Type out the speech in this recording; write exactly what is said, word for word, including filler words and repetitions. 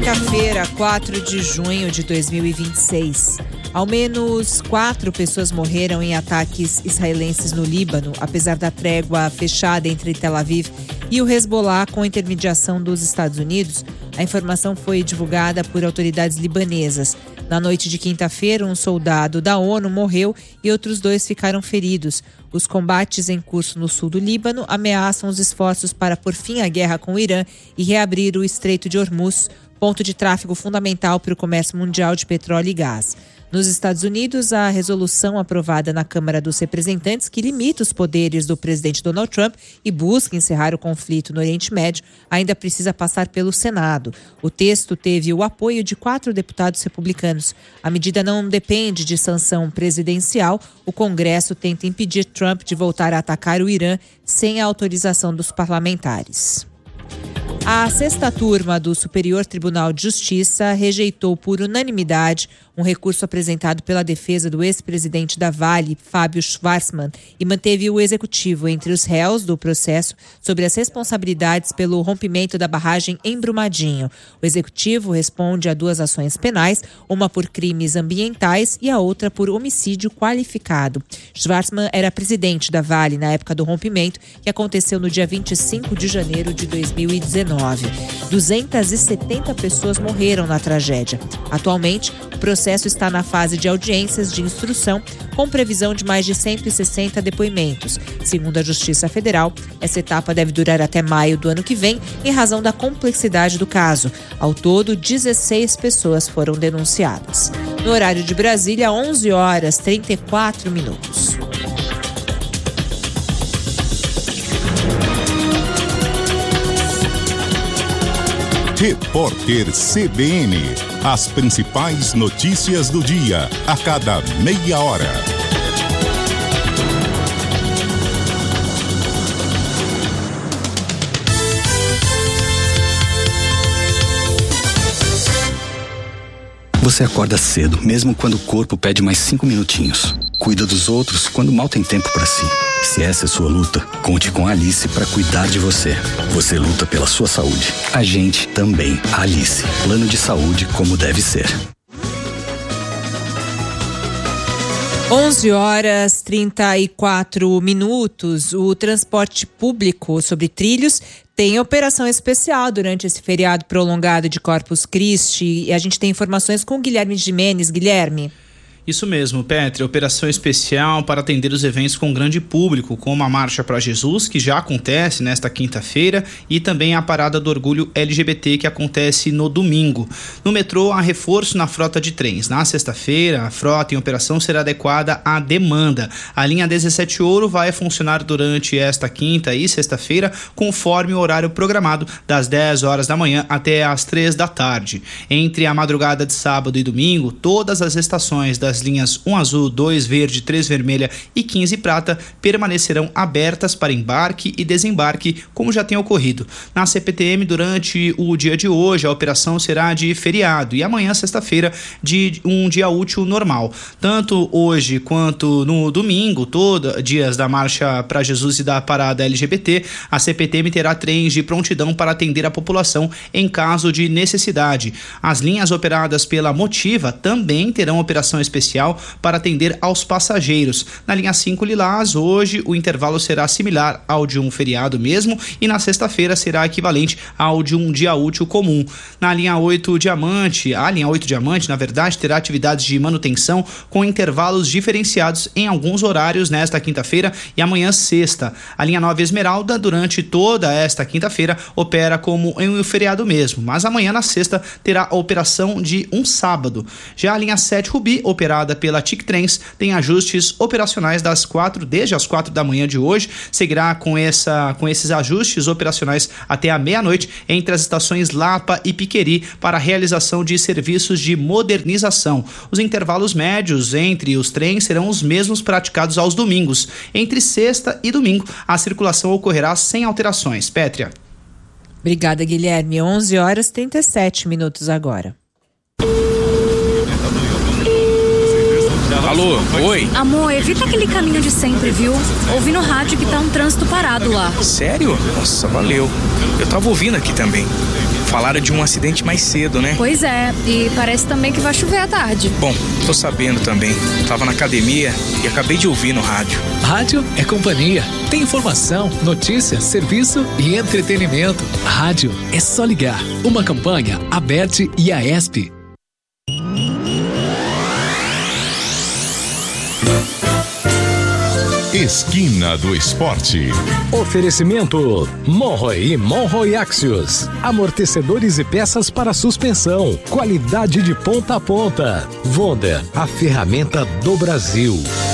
Quinta-feira, quatro de junho de dois mil e vinte e seis. Ao menos quatro pessoas morreram em ataques israelenses no Líbano, apesar da trégua fechada entre Tel Aviv e o Hezbollah com a intermediação dos Estados Unidos. A informação foi divulgada por autoridades libanesas. Na noite de quinta-feira, um soldado da ONU morreu e outros dois ficaram feridos. Os combates em curso no sul do Líbano ameaçam os esforços para pôr fim à guerra com o Irã e reabrir o Estreito de Hormuz, ponto de tráfego fundamental para o comércio mundial de petróleo e gás. Nos Estados Unidos, a resolução aprovada na Câmara dos Representantes, que limita os poderes do presidente Donald Trump e busca encerrar o conflito no Oriente Médio, ainda precisa passar pelo Senado. O texto teve o apoio de quatro deputados republicanos. A medida não depende de sanção presidencial. O Congresso tenta impedir Trump de voltar a atacar o Irã sem a autorização dos parlamentares. A sexta turma do Superior Tribunal de Justiça rejeitou por unanimidade um recurso apresentado pela defesa do ex-presidente da Vale, Fábio Schwarzman, e manteve o executivo entre os réus do processo sobre as responsabilidades pelo rompimento da barragem em Brumadinho. O executivo responde a duas ações penais, uma por crimes ambientais e a outra por homicídio qualificado. Schwarzman era presidente da Vale na época do rompimento, que aconteceu no dia vinte e cinco de janeiro de dois mil e dezenove. duzentas e setenta pessoas morreram na tragédia. Atualmente, o processo está na fase de audiências de instrução, com previsão de mais de cento e sessenta depoimentos. Segundo a Justiça Federal, essa etapa deve durar até maio do ano que vem, em razão da complexidade do caso. Ao todo, dezesseis pessoas foram denunciadas. No horário de Brasília, onze horas e trinta e quatro minutos. Repórter C B N. As principais notícias do dia, a cada meia hora. Você acorda cedo, mesmo quando o corpo pede mais cinco minutinhos. Cuida dos outros quando mal tem tempo para si. Se essa é sua luta, conte com a Alice para cuidar de você. Você luta pela sua saúde. A gente também. Alice. Plano de saúde como deve ser. onze horas e trinta e quatro minutos. O transporte público sobre trilhos tem operação especial durante esse feriado prolongado de Corpus Christi. E a gente tem informações com o Guilherme Gimenez. Guilherme. Isso mesmo, Petri, operação especial para atender os eventos com grande público, como a Marcha para Jesus, que já acontece nesta quinta-feira, e também a Parada do Orgulho L G B T, que acontece no domingo. No metrô, há reforço na frota de trens. Na sexta-feira, a frota em operação será adequada à demanda. A linha dezessete Ouro vai funcionar durante esta quinta e sexta-feira, conforme o horário programado, das dez horas da manhã até as três da tarde. Entre a madrugada de sábado e domingo, todas as estações das linhas um azul, dois verde, três vermelha e quinze prata permanecerão abertas para embarque e desembarque, como já tem ocorrido. Na C P T M, durante o dia de hoje, a operação será de feriado e amanhã, sexta-feira, de um dia útil normal. Tanto hoje quanto no domingo, todos dias da Marcha para Jesus e da Parada L G B T, a C P T M terá trens de prontidão para atender a população em caso de necessidade. As linhas operadas pela Motiva também terão operação especial para atender aos passageiros. Na linha cinco Lilás, hoje o intervalo será similar ao de um feriado mesmo e na sexta-feira será equivalente ao de um dia útil comum. Na linha oito Diamante, a linha oito Diamante, na verdade, terá atividades de manutenção com intervalos diferenciados em alguns horários nesta quinta-feira e amanhã sexta. A linha nove Esmeralda, durante toda esta quinta-feira, opera como em um feriado mesmo, mas amanhã na sexta terá a operação de um sábado. Já a linha sete Rubi, operada pela Tic Trens, tem ajustes operacionais das quatro, desde as quatro da manhã de hoje, seguirá com, essa, com esses ajustes operacionais até a meia-noite entre as estações Lapa e Piqueri para a realização de serviços de modernização. Os intervalos médios entre os trens serão os mesmos praticados aos domingos. Entre sexta e domingo, a circulação ocorrerá sem alterações. Pétria. Obrigada, Guilherme. onze horas e trinta e sete minutos agora. Alô, oi? Amor, evita aquele caminho de sempre, viu? Ouvi no rádio que tá um trânsito parado lá. Sério? Nossa, valeu. Eu tava ouvindo aqui também. falaram de um acidente mais cedo, né? Pois é, e parece também que vai chover à tarde. Bom, tô sabendo também. Tava na academia e acabei de ouvir no rádio. Rádio é companhia. Tem informação, notícia, serviço e entretenimento. Rádio é só ligar. Uma campanha Aberte e A E S P. Esquina do Esporte. Oferecimento Monroe e Monroe Axios. Amortecedores e peças para suspensão. Qualidade de ponta a ponta. Wonder, a ferramenta do Brasil.